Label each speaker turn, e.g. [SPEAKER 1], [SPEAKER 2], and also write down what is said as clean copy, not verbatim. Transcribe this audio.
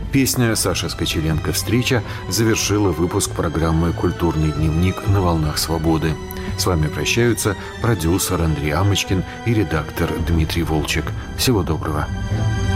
[SPEAKER 1] Песня Саши Скочеленко «Встреча» завершила выпуск программы «Культурный дневник» на «Волнах свободы». С вами прощаются продюсер Андрей Амочкин и редактор Дмитрий Волчек. Всего доброго.